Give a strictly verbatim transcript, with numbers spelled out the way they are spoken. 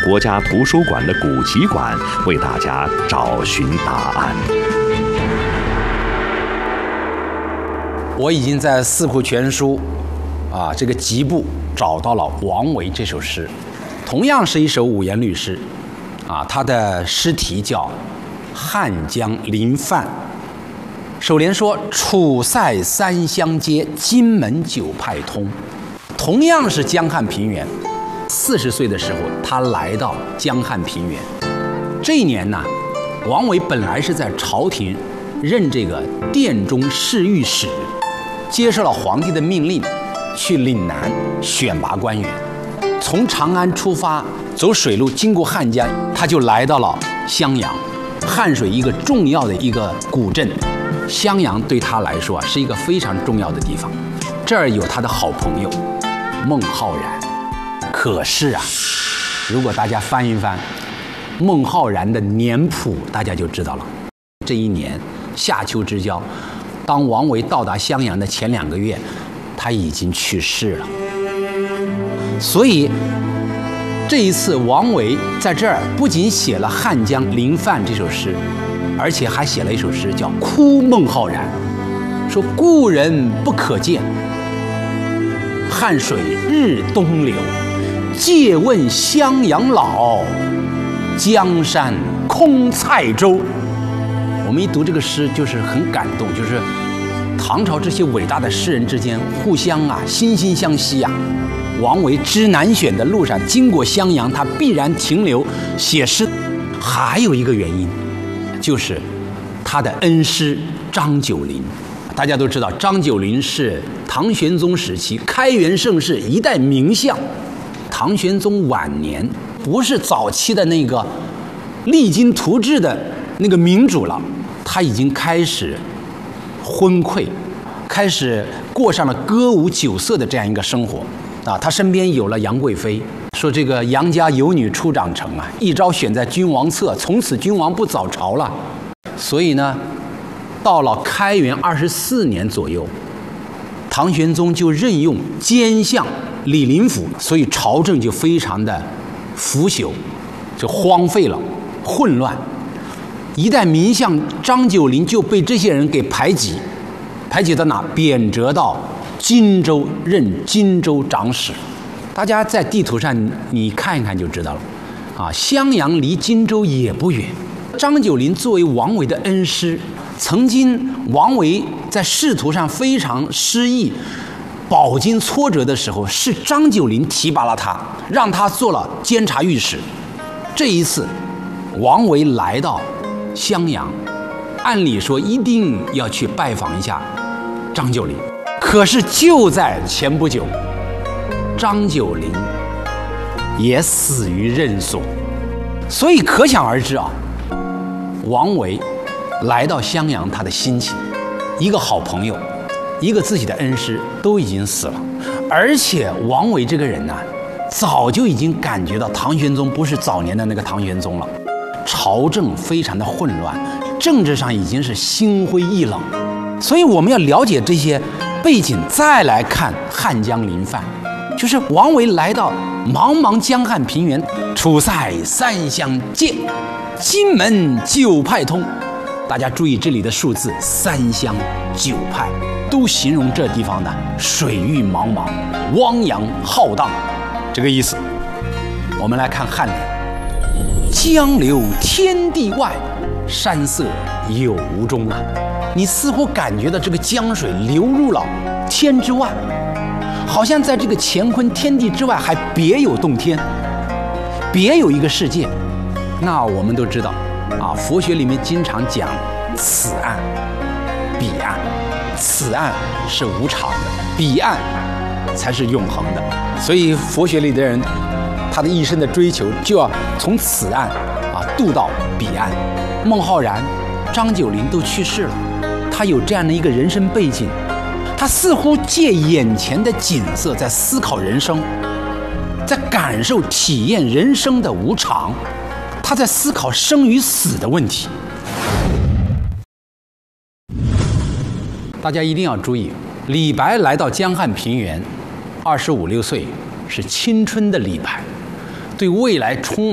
国家图书馆的古籍馆，为大家找寻答案。 我已经在《四库全书》啊这个集部找到了王维这首诗，同样是一首五言律诗，啊，它的诗题叫《汉江临泛》。首联说：“楚塞三湘接，荆门九派通。”同样是江汉平原，四十岁的时候，他来到江汉平原。这一年呢，王维本来是在朝廷任这个殿中侍御史，接受了皇帝的命令，去岭南选拔官员。从长安出发，走水路经过汉江，他就来到了襄阳，汉水一个重要的一个古镇。襄阳对他来说啊，是一个非常重要的地方。这儿有他的好朋友孟浩然。可是啊，如果大家翻一翻孟浩然的年谱，大家就知道了。这一年夏秋之交，当王维到达襄阳的前两个月，他已经去世了。所以这一次王维在这儿不仅写了《汉江临泛》这首诗，而且还写了一首诗叫《哭孟浩然》，说故人不可见，汉水日东流，借问襄阳老，江山空塞舟。我们一读这个诗就是很感动，就是唐朝这些伟大的诗人之间互相啊惺惺相惜啊。王维知南选的路上经过襄阳，他必然停留写诗。还有一个原因，就是他的恩师张九龄。大家都知道，张九龄是唐玄宗时期开元盛世一代名相。唐玄宗晚年不是早期的那个励精图治的那个明主了，他已经开始昏聩，开始过上了歌舞酒色的这样一个生活啊。他身边有了杨贵妃，说这个杨家有女初长成啊，一朝选在君王侧，从此君王不早朝了。所以呢，到了开元二十四年左右，唐玄宗就任用奸相李林甫，所以朝政就非常的腐朽，就荒废了，混乱。一代名相张九龄就被这些人给排挤，排挤到哪？贬谪到荆州任荆州长史。大家在地图上你看一看就知道了，啊，襄阳离荆州也不远。张九龄作为王维的恩师，曾经王维在仕途上非常失意、饱经挫折的时候，是张九龄提拔了他，让他做了监察御史。这一次，王维来到襄阳，按理说一定要去拜访一下张九龄，可是就在前不久，张九龄也死于任所。所以可想而知啊，王维来到襄阳，他的心情，一个好朋友，一个自己的恩师都已经死了，而且王维这个人呢、啊，早就已经感觉到唐玄宗不是早年的那个唐玄宗了，朝政非常的混乱，政治上已经是心灰意冷。所以我们要了解这些背景，再来看汉江临泛，就是王维来到茫茫江汉平原，楚塞三湘接，荆门九派通。大家注意这里的数字，三湘九派都形容这地方的水域茫茫，汪洋浩荡，这个意思。我们来看颔联：江流天地外，山色有无中啊。你似乎感觉到这个江水流入了天之外，好像在这个乾坤天地之外还别有洞天，别有一个世界。那我们都知道啊，佛学里面经常讲此岸彼岸，此岸是无常的，彼岸才是永恒的。所以佛学里的人，他的一生的追求就要从此岸啊渡到彼岸。孟浩然、张九龄都去世了，他有这样的一个人生背景，他似乎借眼前的景色在思考人生，在感受体验人生的无常，他在思考生与死的问题。大家一定要注意，李白来到江汉平原，二十五六岁，是青春的李白，对未来充满